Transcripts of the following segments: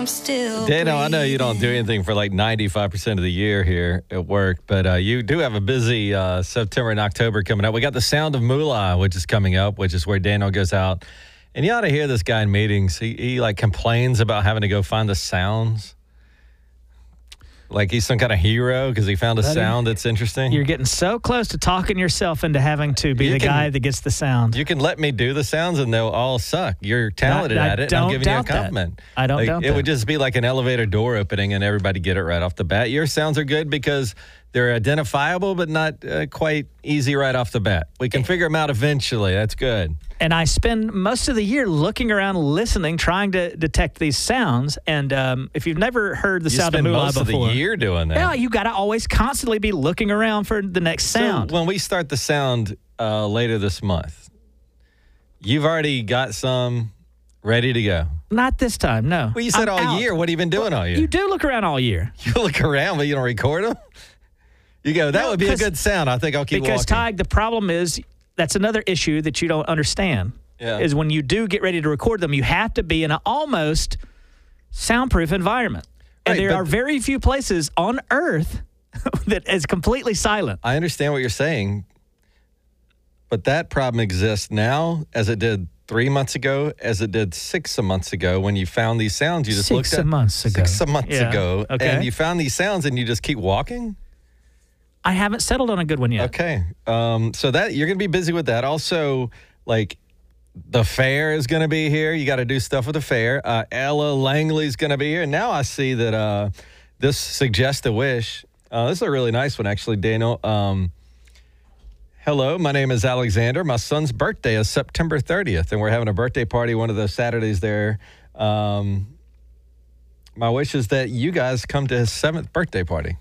I'm still Dano, I know you don't do anything for like 95% of the year here at work, but you do have a busy September and October coming up. We got the Sound of Moolah, which is coming up, which is where Dano goes out. And you ought to hear this guy in meetings. He like complains about having to go find the sounds. Like he's some kind of hero because he found a sound that's interesting. You're getting so close to talking yourself into having to be guy that gets the sound. You can let me do the sounds and they'll all suck. You're talented at it, and I'm giving you a compliment. I don't doubt that. It would just be like an elevator door opening and everybody get it right off the bat. Your sounds are good because they're identifiable but not quite easy right off the bat. We can figure them out eventually. That's good. And I spend most of the year looking around, listening, trying to detect these sounds. And if you've never heard the sound of Moolah before, you spend most of the year doing that. Yeah, you got to always constantly be looking around for the next sound. So when we start the sound later this month, you've already got some ready to go. Not this time, no. Well, you said all year. What have you been doing all year? You do look around all year. You look around, but you don't record them? You go, that would be a good sound. I think I'll keep walking. Because, Tig, the problem is, that's another issue that you don't understand, is when you do get ready to record them, you have to be in an almost soundproof environment. And there are very few places on Earth that is completely silent. I understand what you're saying, but that problem exists now as it did 3 months ago, as it did 6 months ago when you found these sounds. You just looked at 6 months ago. 6 months ago. Okay. And you found these sounds and you just keep walking? I haven't settled on a good one yet. Okay. So that you're going to be busy with that. Also, like the fair is going to be here. You got to do stuff with the fair. Ella Langley's going to be here. And now I see that this Suggest a Wish. This is a really nice one, actually, Daniel. Hello, my name is Alexander. My son's birthday is September 30th, and we're having a birthday party one of those Saturdays there. My wish is that you guys come to his 7th birthday party.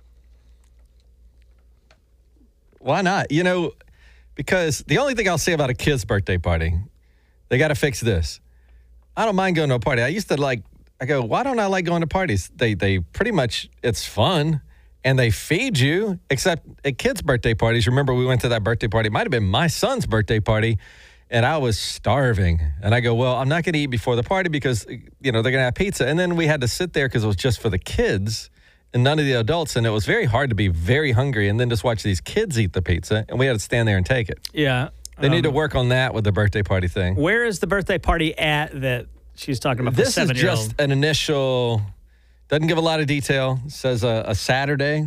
Why not? You know, because the only thing I'll say about a kid's birthday party, they got to fix this. I don't mind going to a party. I used to I go, why don't I like going to parties? They pretty much, it's fun and they feed you, except at kids' birthday parties. Remember, we went to that birthday party. It might have been my son's birthday party and I was starving. And I go, well, I'm not going to eat before the party because, you know, they're going to have pizza. And then we had to sit there because it was just for the kids and none of the adults, and it was very hard to be very hungry and then just watch these kids eat the pizza, and we had to stand there and take it. Yeah. They need to work on that with the birthday party thing. Where is the birthday party at that she's talking about? This the 7-year-old? Is just an initial, doesn't give a lot of detail. It says a Saturday.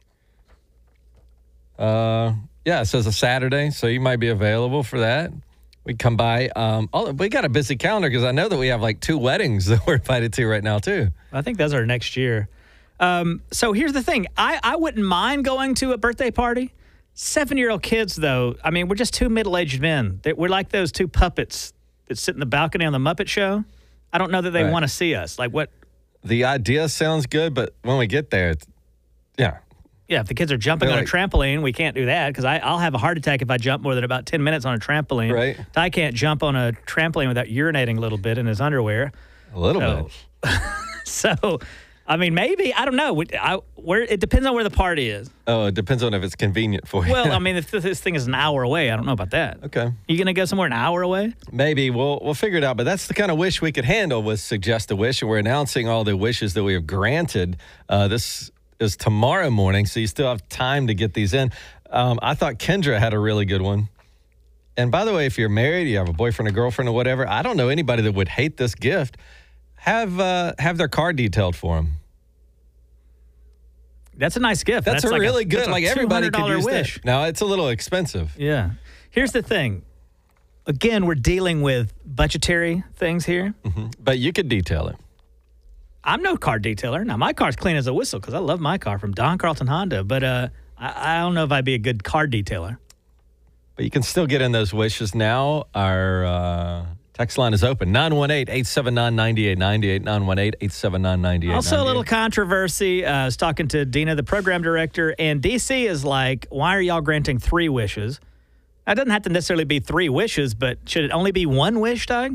Yeah, it says a Saturday, so you might be available for that. We'd come by. We got a busy calendar because I know that we have like 2 weddings that we're invited to right now, too. I think those are next year. So here's the thing. I wouldn't mind going to a birthday party. 7-year-old kids, though, I mean, we're just 2 middle-aged men. We're like those 2 puppets that sit in the balcony on the Muppet Show. I don't know that they want to see us. Like what? The idea sounds good, but when we get there, yeah. Yeah, if the kids are jumping on a trampoline, we can't do that because I'll have a heart attack if I jump more than about 10 minutes on a trampoline. Right. I can't jump on a trampoline without urinating a little bit in his underwear. A little bit. So, I mean, maybe. I don't know. It depends on where the party is. Oh, it depends on if it's convenient for you. Well, I mean, if this thing is an hour away, I don't know about that. Okay. You going to go somewhere an hour away? Maybe. We'll figure it out. But that's the kind of wish we could handle with Suggest a Wish. And we're announcing all the wishes that we have granted. This is tomorrow morning, so you still have time to get these in. I thought Kendra had a really good one. And by the way, if you're married, you have a boyfriend or girlfriend or whatever, I don't know anybody that would hate this gift. Have their car detailed for them. That's a nice gift. That's a really good. Like everybody could use wish. that. Now it's a little expensive. Yeah. Here's the thing. Again, we're dealing with budgetary things here. Mm-hmm. But you could detail it. I'm no car detailer. Now my car's clean as a whistle because I love my car from Don Carlton Honda. But I don't know if I'd be a good car detailer. But you can still get in those wishes now. Our text line is open. 918-879-9898. 918-879-9898. Also a little controversy. I was talking to Dina, the program director, and DC is like, why are y'all granting 3 wishes? It doesn't have to necessarily be 3 wishes, but should it only be 1 wish, Doug?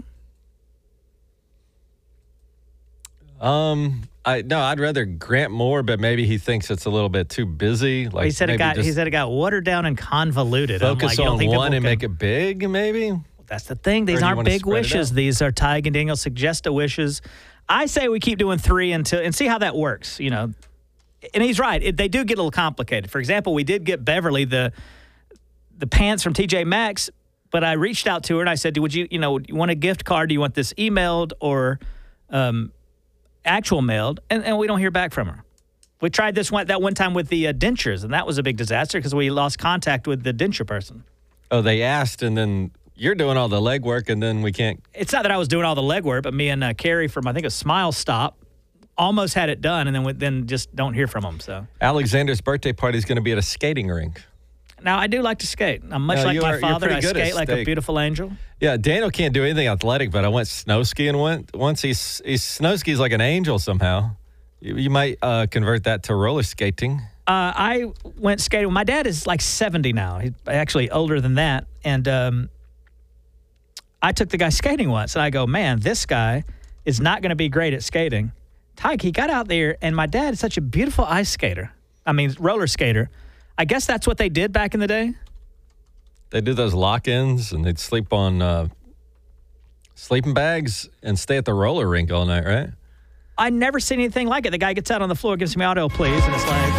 I'd rather grant more, but maybe he thinks it's a little bit too busy. Like he said it got watered down and convoluted. Focus on one and make it big, maybe. That's the thing. These aren't big wishes. These are Tig and Daniel Suggest a Wishes. I say we keep doing 3 and see how that works, you know. And he's right. They do get a little complicated. For example, we did get Beverly the pants from TJ Maxx, but I reached out to her and I said, would you want a gift card? Do you want this emailed or actual mailed? And we don't hear back from her. We tried that one time with the dentures, and that was a big disaster because we lost contact with the denture person. Oh, they asked, and then you're doing all the legwork, and then we can't. It's not that I was doing all the legwork, but me and Carrie from, I think, a Smile Stop almost had it done, and then just don't hear from them. So Alexander's birthday party is going to be at a skating rink. Now, I do like to skate. I'm much like my father. I skate like a beautiful angel. Yeah, Daniel can't do anything athletic, but I went snow skiing once. He snow skis like an angel somehow. You might convert that to roller skating. I went skating. My dad is like 70 now. He's actually older than that. And I took the guy skating once, and I go, man, this guy is not going to be great at skating. Tyke, he got out there, and my dad is such a beautiful ice skater. I mean, roller skater. I guess that's what they did back in the day. They did those lock-ins, and they'd sleep on sleeping bags and stay at the roller rink all night, right? I never seen anything like it. The guy gets out on the floor, gives me auto, please, and it's like...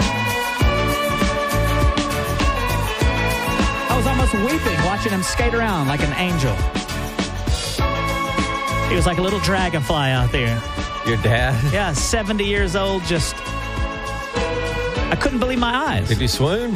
I was almost weeping watching him skate around like an angel. He was like a little dragonfly out there. Your dad? Yeah, 70 years old, just... I couldn't believe my eyes. Did you swoon?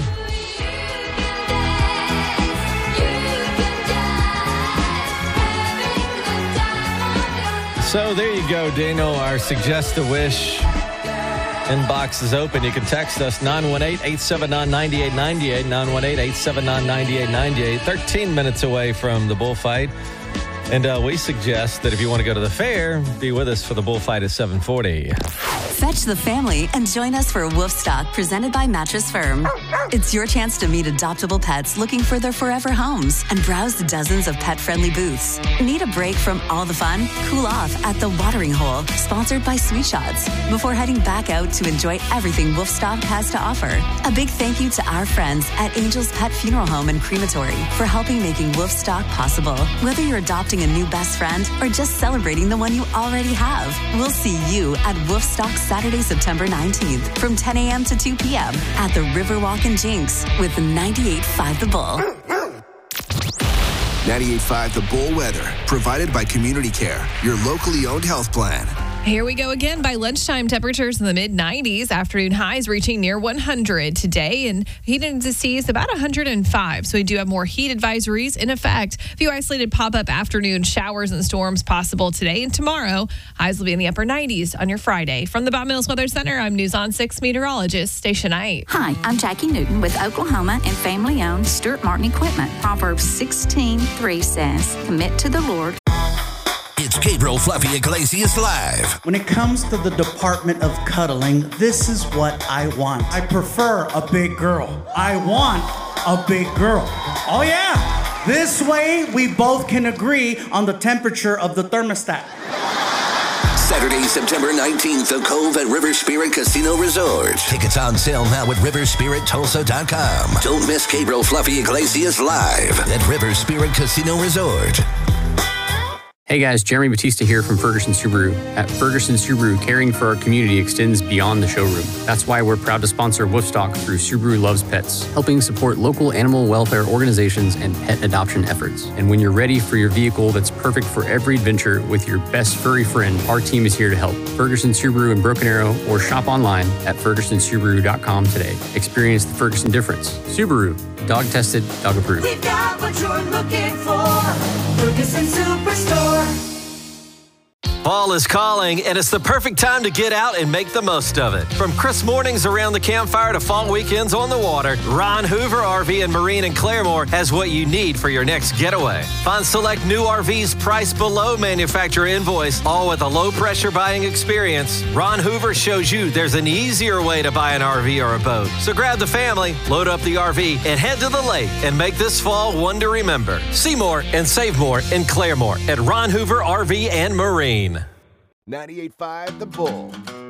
So there you go, Daniel. Our Suggest a Wish inbox is open. You can text us 918-879-9898, 918-879-9898. 13 minutes away from the bullfight. And we suggest that if you want to go to the fair, be with us for the bullfight at 7:40. Fetch the family and join us for Wolfstock, presented by Mattress Firm. It's your chance to meet adoptable pets looking for their forever homes and browse the dozens of pet-friendly booths. Need a break from all the fun? Cool off at The Watering Hole, sponsored by Sweet Shots, before heading back out to enjoy everything Wolfstock has to offer. A big thank you to our friends at Angel's Pet Funeral Home and Crematory for helping making Wolfstock possible. Whether you're adopting a new best friend or just celebrating the one you already have, we'll see you at Wolfstock Saturday, September 19th from 10 a.m. to 2 p.m. at the Riverwalk in Jinx with 98.5 The Bull. 98.5 The Bull weather, provided by Community Care, your locally owned health plan. Here we go again. By lunchtime, temperatures in the mid-90s. Afternoon highs reaching near 100 today. And heat indices about 105. So we do have more heat advisories in effect. A few isolated pop-up afternoon showers and storms possible today and tomorrow. Highs will be in the upper 90s on your Friday. From the Bob Mills Weather Center, I'm News on 6 meteorologist Stacia Knight. Hi, I'm Jackie Newton with Oklahoma and family-owned Stuart Martin Equipment. Proverbs 16:3 says, commit to the Lord. It's Gabriel Fluffy Iglesias Live. When it comes to the department of cuddling, this is what I want. I prefer a big girl. I want a big girl. Oh yeah! This way we both can agree on the temperature of the thermostat. Saturday, September 19th, The Cove at River Spirit Casino Resort. Tickets on sale now at riverspirittulsa.com. Don't miss Gabriel Fluffy Iglesias Live at River Spirit Casino Resort. Hey guys, Jeremy Batista here from Ferguson Subaru. At Ferguson Subaru, caring for our community extends beyond the showroom. That's why we're proud to sponsor Wolfstock through Subaru Loves Pets, helping support local animal welfare organizations and pet adoption efforts. And when you're ready for your vehicle that's perfect for every adventure with your best furry friend, our team is here to help. Ferguson Subaru in Broken Arrow, or shop online at fergusonsubaru.com today. Experience the Ferguson difference. Subaru, dog tested, dog approved. We've got what you're looking for. Ferguson Superstore. Fall is calling, and it's the perfect time to get out and make the most of it. From crisp mornings around the campfire to fall weekends on the water, Ron Hoover RV and Marine in Claremore has what you need for your next getaway. Find select new RVs priced below manufacturer invoice, all with a low-pressure buying experience. Ron Hoover shows you there's an easier way to buy an RV or a boat. So grab the family, load up the RV, and head to the lake and make this fall one to remember. See more and save more in Claremore at Ron Hoover RV and Marine. 98.5 The Bull.